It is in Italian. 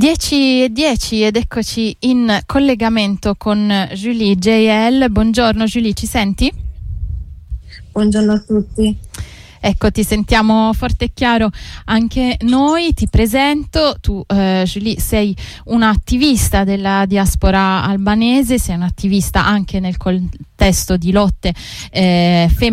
10:10 ed eccoci in collegamento con Julie JL. Buongiorno Julie, ci senti? Buongiorno a tutti. Ecco, ti sentiamo forte e chiaro anche noi. Ti presento, tu Julie sei un'attivista della diaspora albanese, sei un'attivista anche nel contesto di lotte femminili